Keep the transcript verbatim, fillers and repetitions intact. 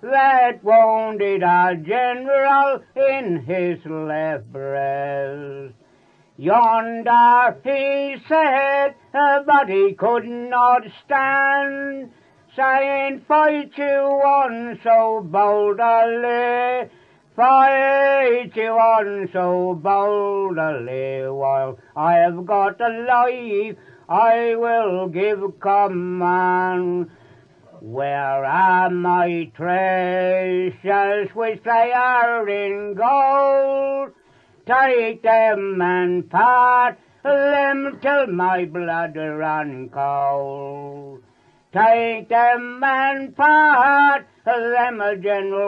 that wounded our general in his left breast. Yonder, he said, but he could not stand, saying, fight you on so boldly, fight you on so boldly, while I have got a life, I will give command. Where are my treasures which they are in gold? Take them and part them till my blood run cold. Take them and part them, General